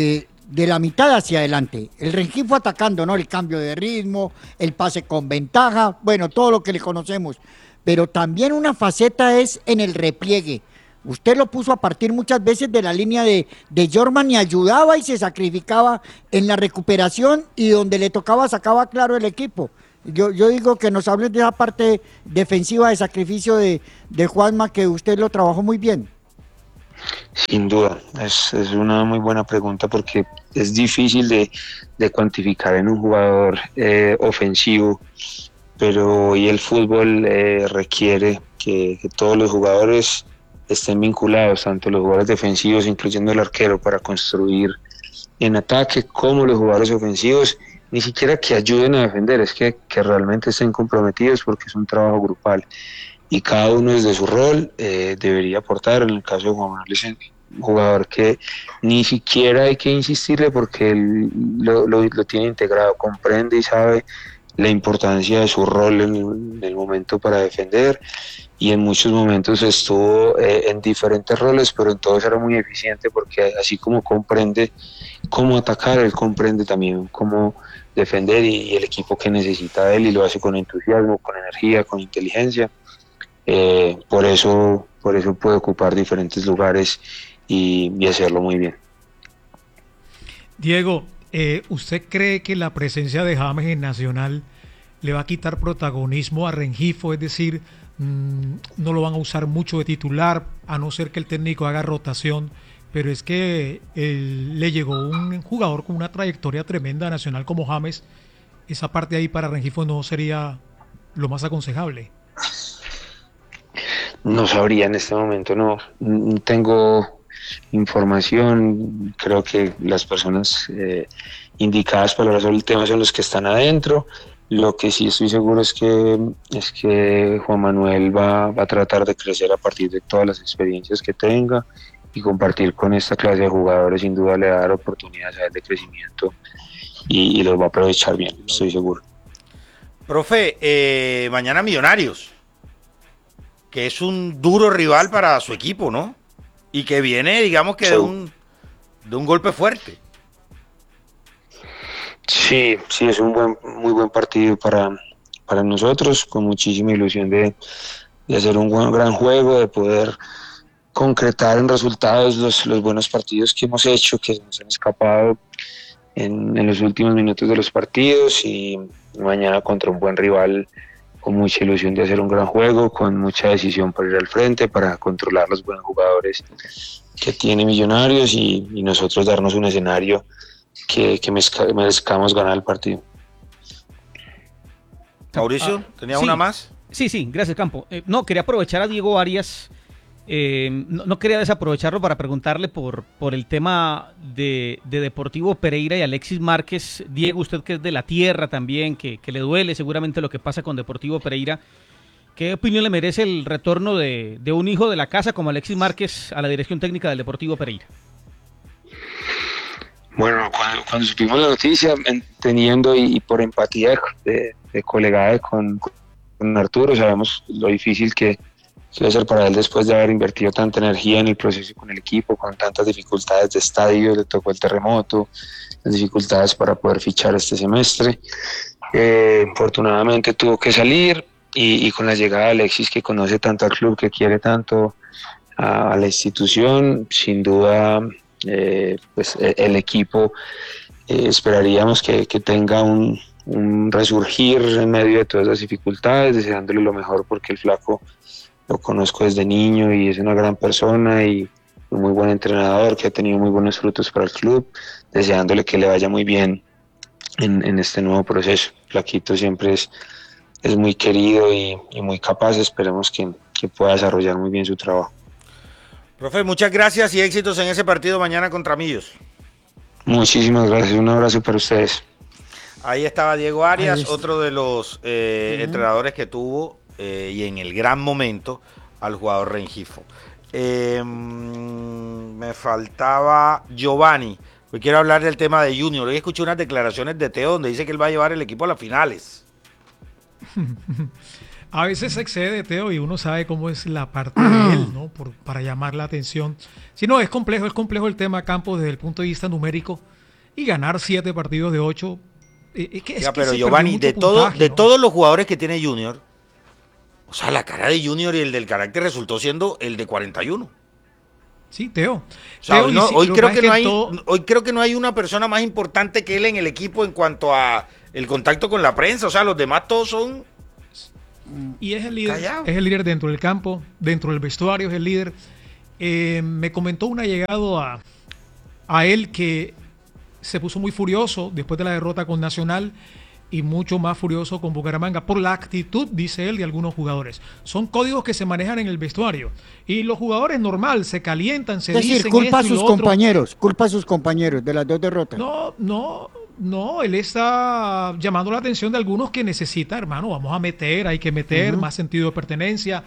de la mitad hacia adelante. El Rengifo atacando, ¿no? El cambio de ritmo, el pase con ventaja, bueno, todo lo que le conocemos. Pero también una faceta es en el repliegue. Usted lo puso a partir muchas veces de la línea de, de Jorman y ayudaba y se sacrificaba en la recuperación y donde le tocaba sacaba claro el equipo. Yo, yo digo que nos hables de esa parte defensiva de sacrificio de, de Juanma, que usted lo trabajó muy bien. Sin duda, es, es una muy buena pregunta porque es difícil de, de cuantificar en un jugador eh, ofensivo, pero hoy el fútbol eh, requiere que, que todos los jugadores estén vinculados, tanto los jugadores defensivos, incluyendo el arquero, para construir en ataque, como los jugadores ofensivos, ni siquiera que ayuden a defender, es que, que realmente estén comprometidos porque es un trabajo grupal. Y cada uno desde su rol eh, debería aportar. En el caso de Juan Manuel es un jugador que ni siquiera hay que insistirle porque él lo, lo, lo tiene integrado, comprende y sabe la importancia de su rol en el, en el momento para defender, y en muchos momentos estuvo eh, en diferentes roles, pero en todos era muy eficiente porque así como comprende cómo atacar, él comprende también cómo defender y, y el equipo que necesita de él, y lo hace con entusiasmo, con energía, con inteligencia. Eh, por eso por eso puede ocupar diferentes lugares y, y hacerlo muy bien. Diego, eh, ¿usted cree que la presencia de James en Nacional le va a quitar protagonismo a Rengifo? Es decir, mmm, no lo van a usar mucho de titular, a no ser que el técnico haga rotación, pero es que él, le llegó un jugador con una trayectoria tremenda a Nacional como James. Esa parte ahí para Rengifo no sería lo más aconsejable. No sabría en este momento, no, no tengo información. Creo que las personas eh, indicadas para resolver el tema son los que están adentro. Lo que sí estoy seguro es que es que Juan Manuel va, va a tratar de crecer a partir de todas las experiencias que tenga, y compartir con esta clase de jugadores sin duda le va a dar oportunidades a él de crecimiento y, y los va a aprovechar bien, estoy seguro. Profe, eh, mañana Millonarios, que es un duro rival para su equipo, ¿no? Y que viene, digamos que sí, de un de un golpe fuerte. Sí, sí, es un buen, muy buen partido para, para nosotros, con muchísima ilusión de, de hacer un buen, gran juego, de poder concretar en resultados los, los buenos partidos que hemos hecho, que nos han escapado en, en los últimos minutos de los partidos, y mañana contra un buen rival, con mucha ilusión de hacer un gran juego, con mucha decisión para ir al frente, para controlar los buenos jugadores que tiene Millonarios, y, y nosotros darnos un escenario que, que merezcamos ganar el partido. Mauricio, ¿tenía sí, una más? Sí, sí, gracias, Campo. Eh, no, quería aprovechar a Diego Arias, eh, no, no quería desaprovecharlo para preguntarle por, por el tema de, de Deportivo Pereira y Alexis Márquez. Diego, usted que es de la tierra también, que, que le duele seguramente lo que pasa con Deportivo Pereira, ¿qué opinión le merece el retorno de, de un hijo de la casa como Alexis Márquez a la dirección técnica del Deportivo Pereira? Bueno, cuando, cuando supimos la noticia, teniendo y, y por empatía de, de colegada con, con Arturo, sabemos lo difícil que debe ser para él después de haber invertido tanta energía en el proceso con el equipo, con tantas dificultades de estadio, le tocó el terremoto, las dificultades para poder fichar este semestre. Eh, afortunadamente tuvo que salir, y, y con la llegada de Alexis, que conoce tanto al club, que quiere tanto a, a la institución, sin duda eh, pues el equipo eh, esperaríamos que, que tenga un, un resurgir en medio de todas las dificultades, deseándole lo mejor, porque el flaco lo conozco desde niño y es una gran persona y un muy buen entrenador que ha tenido muy buenos frutos para el club, deseándole que le vaya muy bien en, en este nuevo proceso. Flaquito siempre es, es muy querido y, y muy capaz, esperemos que, que pueda desarrollar muy bien su trabajo. Profe, muchas gracias y éxitos en ese partido mañana contra Millos. Muchísimas gracias, un abrazo para ustedes. Ahí estaba Diego Arias, otro de los eh, uh-huh. entrenadores que tuvo eh, y en el gran momento al jugador Rengifo. Eh, me faltaba Giovanni. Hoy quiero hablar del tema de Junior. Hoy escuché unas declaraciones de Teo donde dice que él va a llevar el equipo a las finales. A veces se excede, Teo, y uno sabe cómo es la parte de él, ¿no? Por, para llamar la atención. Si no, es complejo, es complejo el tema, Campos, desde el punto de vista numérico. y ganar siete partidos de ocho. Eh, es que, es Ya, que pero se Giovanni, perdió de, mucho todo, puntaje, de ¿no? todos los jugadores que tiene Junior, o sea, la cara de Junior y el del carácter resultó siendo el de cuarenta y uno. Sí, Teo. O sea, Teo, hoy, y no- sí, hoy lo creo pasa que es no hay, todo- hoy creo que no hay una persona más importante que él en el equipo en cuanto a el contacto con la prensa. O sea, los demás todos son Y es el líder, Callao. es el líder dentro del campo, dentro del vestuario, es el líder. Eh, me comentó un allegado a, a él que se puso muy furioso después de la derrota con Nacional y mucho más furioso con Bucaramanga por la actitud, dice él, de algunos jugadores. Son códigos que se manejan en el vestuario y los jugadores normal se calientan, se Es decir, dicen culpa a esto y sus lo otro. compañeros, culpa a sus compañeros de las dos derrotas. No, no, no, él está llamando la atención de algunos que necesita, hermano, vamos a meter, hay que meter Ujú. más sentido de pertenencia.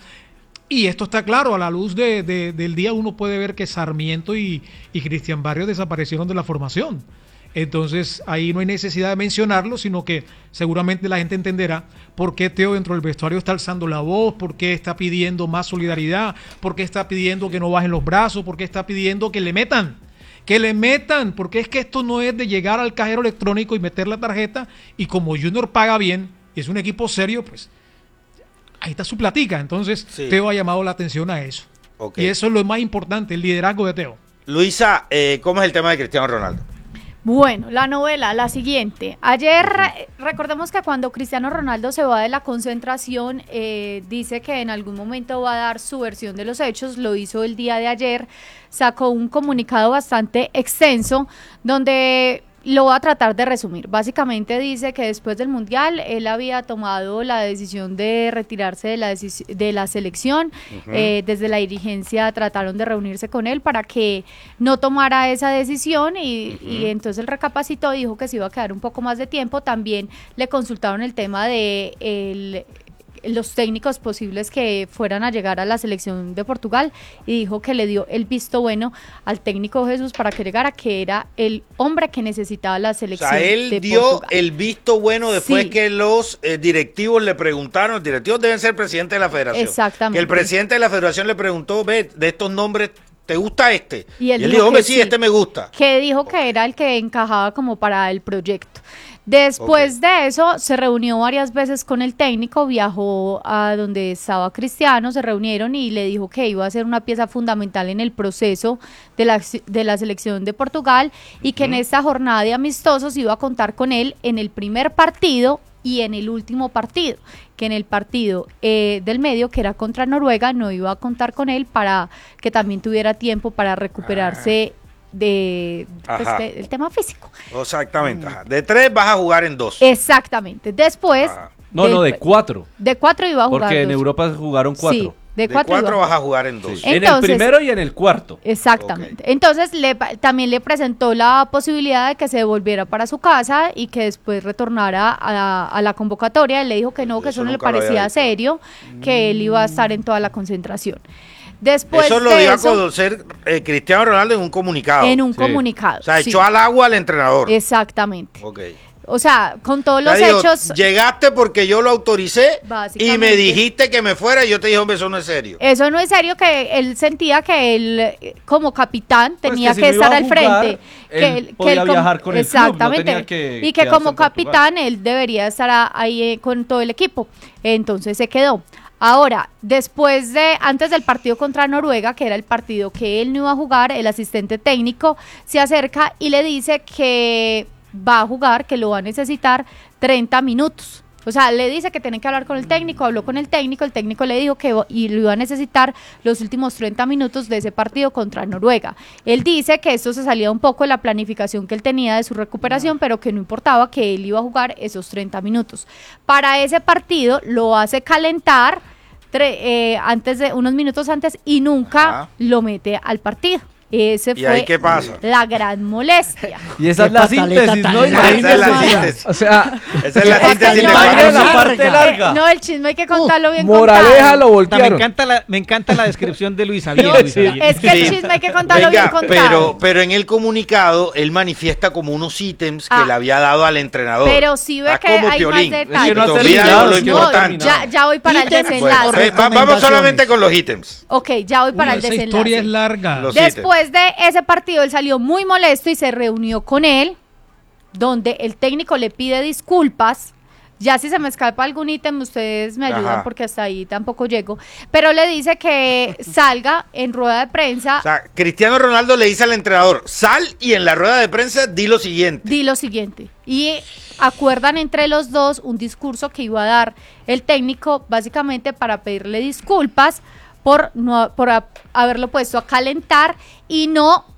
Y esto está claro, a la luz de, de- del día uno puede ver que Sarmiento y, y Cristian Barrios desaparecieron de la formación. Entonces ahí no hay necesidad de mencionarlo, sino que seguramente la gente entenderá por qué Teo dentro del vestuario está alzando la voz, por qué está pidiendo más solidaridad, por qué está pidiendo que no bajen los brazos, por qué está pidiendo que le metan. Que le metan, porque es que esto no es de llegar al cajero electrónico y meter la tarjeta, y como Junior paga bien, y es un equipo serio, pues ahí está su platica. Entonces Sí. Teo ha llamado la atención a eso. Ok. Y eso es lo más importante, el liderazgo de Teo. Luisa, eh, ¿cómo es el tema de Cristiano Ronaldo? Bueno, la novela, la siguiente. Ayer, eh, recordemos que cuando Cristiano Ronaldo se va de la concentración, eh, dice que en algún momento va a dar su versión de los hechos, lo hizo el día de ayer, sacó un comunicado bastante extenso donde lo va a tratar de resumir. Básicamente dice que después del Mundial él había tomado la decisión de retirarse de la, deci- de la selección. Ujú. Eh, desde la dirigencia trataron de reunirse con él para que no tomara esa decisión y, y entonces él recapacitó y dijo que se iba a quedar un poco más de tiempo. También le consultaron el tema de el los técnicos posibles que fueran a llegar a la selección de Portugal y dijo que le dio el visto bueno al técnico Jesús para que llegara, que era el hombre que necesitaba la O selección sea, él de dio Portugal. el visto bueno después Sí. que los eh, directivos le preguntaron, los directivos deben ser presidente de la federación. Exactamente. Que el presidente de la federación le preguntó, ve, de estos nombres, ¿te gusta este? Y él dijo, dijo hombre, que sí, sí. este me gusta. Que dijo que era el que encajaba como para el proyecto. Después de eso, se reunió varias veces con el técnico, viajó a donde estaba Cristiano, se reunieron y le dijo que iba a ser una pieza fundamental en el proceso de la, de la selección de Portugal y que en esta jornada de amistosos iba a contar con él en el primer partido y en el último partido, que en el partido eh, del medio, que era contra Noruega, no iba a contar con él para que también tuviera tiempo para recuperarse de pues, Ajá. de- del tema físico. Exactamente. ajá. De tres vas a jugar en dos. Exactamente. Después. No, no, de cuatro. De cuatro iba a jugar. Porque en dos. Europa jugaron cuatro. Sí, de cuatro, iba vas a jugar en dos. en el Entonces- primero y en el cuarto. Exactamente. Entonces le, pa- también le presentó la posibilidad de que se devolviera para su casa y que después retornara a, a la convocatoria. Él le dijo que no, que eso, Eso no le nunca lo había parecía dicho. serio, que él iba a estar en toda la concentración. Después eso lo de dio a eso, conocer eh, Cristiano Ronaldo en un comunicado. En un comunicado, O sea, sí. echó al agua al entrenador. Exactamente. Ok. O sea, con todos O sea, los digo, hechos. Llegaste porque yo lo autoricé y Básicamente. me dijiste que me fuera y yo te dije, hombre, eso no es serio. Eso no es serio, que él sentía que él, eh, como capitán, Pues tenía que si que no iba estar a al jugar, frente. él que él- que podía él como- viajar con el club, no Exactamente. tenía que y que quedarse como en Portugal. capitán él debería estar a- ahí eh, con todo el equipo. Entonces se quedó. Ahora, después de, antes del partido contra Noruega, que era el partido que él no iba a jugar, el asistente técnico se acerca y le dice que va a jugar, que lo va a necesitar treinta minutos. O sea, le dice que tiene que hablar con el técnico, habló con el técnico, el técnico le dijo que iba- y lo iba a necesitar los últimos treinta minutos de ese partido contra Noruega. Él dice que esto se salía un poco de la planificación que él tenía de su recuperación, pero que no importaba, que él iba a jugar esos treinta minutos. Para ese partido lo hace calentar tre- eh, antes de unos minutos antes y nunca Ajá. lo mete al partido. Ese ¿Y fue ahí qué pasa? la gran molestia. Y esa es la síntesis, ¿no? Esa es la Imagínese. síntesis. O sea, Esa es la Es que síntesis. no, Imagínese no, la parte larga. Eh, no, el chisme hay que contarlo bien moraleja contado. lo Me voltearon. encanta la, me encanta la descripción de Luisa. Bien, No, Luisa, bien. es que el Sí. chisme hay que contarlo bien Venga, contado. pero, pero en el comunicado él manifiesta como unos ítems que Ah. le había dado al entrenador. Pero sí ve Ah, que como hay Piolín. más Es que detalles. no ha Te olvidas terminado, lo es que no ha No, importante. terminado. ya, ya voy para el Ítems. desenlace. Bueno, ve, va- vamos solamente con los ítems. Ok, ya voy para Uy, el esa desenlace. historia es larga. Los Después de ese partido, él salió muy molesto y se reunió con él, donde el técnico le pide disculpas. Ya si se me escapa algún ítem, ustedes me ayudan Ajá. porque hasta ahí tampoco llego. Pero le dice que salga en rueda de prensa. O sea, Cristiano Ronaldo le dice al entrenador, sal y en la rueda de prensa di lo siguiente. Di lo siguiente. Y acuerdan entre los dos un discurso que iba a dar el técnico, básicamente para pedirle disculpas por no por a- haberlo puesto a calentar y no